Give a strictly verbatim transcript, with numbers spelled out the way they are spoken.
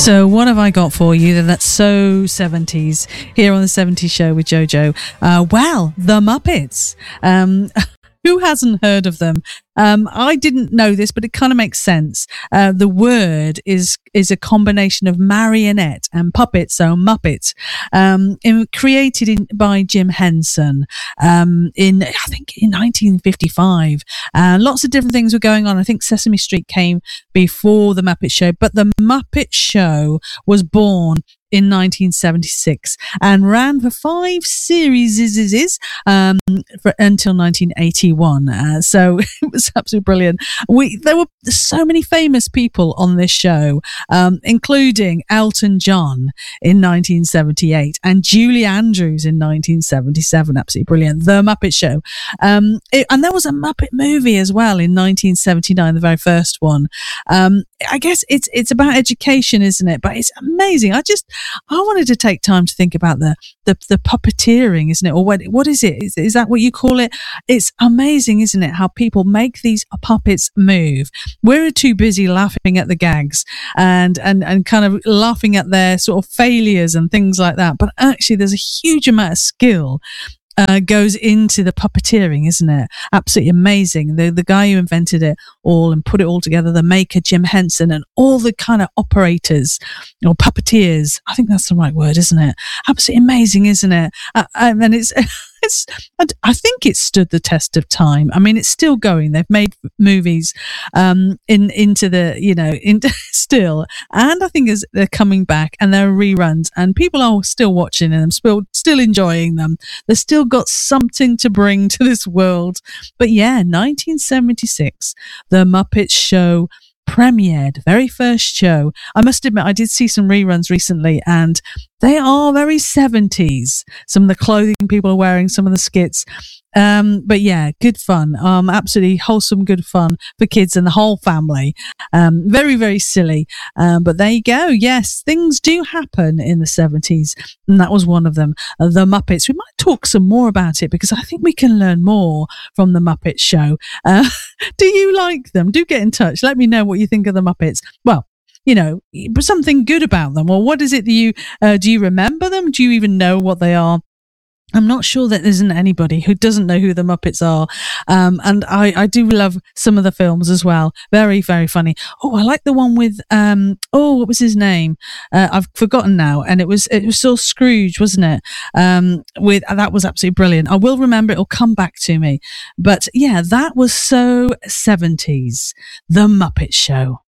So what have I got for you that's so seventies here on the seventies Show with Jojo? Uh, well, the Muppets. Um, who hasn't heard of them? Um, I didn't know this, but it kind of makes sense. Uh, the word is is a combination of marionette and puppet, so Muppet, um, in, created in, by Jim Henson um, in, I think, in nineteen fifty-five. Uh, lots of different things were going on. I think Sesame Street came before the Muppet Show, but the Muppet Show was born in nineteen seventy-six and ran for five series um, for, until nineteen eighty-one. Uh, so it was absolutely brilliant. We there were so many famous people on this show, um, including Elton John in nineteen seventy-eight and Julie Andrews in nineteen seventy-seven. Absolutely brilliant. The Muppet Show. Um, it, and there was a Muppet movie as well in nineteen seventy-nine, the very first one. Um, I guess it's it's about education, isn't it? But it's amazing. I just I wanted to take time to think about the the, the puppeteering, isn't it? Or what what is it? Is, is that what you call it? It's amazing, isn't it? How people make these puppets move. We're too busy laughing at the gags and and and kind of laughing at their sort of failures and things like that. But actually, there's a huge amount of skill Uh, goes into the puppeteering, isn't it? Absolutely amazing. The the guy who invented it all and put it all together, the maker Jim Henson, and all the kind of operators or puppeteers. I think that's the right word, isn't it? Absolutely amazing, isn't it? Uh, and it's it's. I think it stood the test of time. I mean, it's still going. They've made movies um, in into the you know in, still, and I think as they're coming back and they're reruns, and people are still watching them, still still enjoying them. They're still got something to bring to this world. But yeah, nineteen seventy-six, the Muppet Show premiered, very first show. I must admit, I did see some reruns recently, and they are very seventies. Some of the clothing people are wearing, some of the skits. Um, but yeah, good fun. Um, absolutely wholesome, good fun for kids and the whole family. Um, very, very silly. Um, but there you go. Yes, things do happen in the seventies. And that was one of them. Uh, the Muppets. We might talk some more about it because I think we can learn more from the Muppet Show. Uh, do you like them? Do get in touch. Let me know what you think of the Muppets. Well, you know, something good about them. Or what is it that you, uh, do you remember them? Do you even know what they are? I'm not sure that there isn't anybody who doesn't know who the Muppets are. Um, and I, I do love some of the films as well. Very, very funny. Oh, I like the one with, um, oh, what was his name? Uh, I've forgotten now. And it was, it was still Scrooge, wasn't it? Um, with, that was absolutely brilliant. I will remember, it'll come back to me. But yeah, that was so seventies. The Muppet Show.